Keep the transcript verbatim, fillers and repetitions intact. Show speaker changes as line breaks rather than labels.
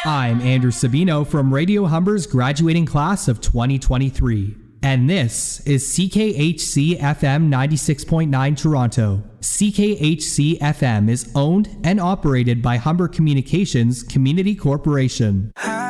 I'm Andrew Sabino from Radio Humber's graduating class of twenty twenty-three. And this is C K H C F M ninety-six point nine Toronto. C K H C F M is owned and operated by Humber Communications Community Corporation.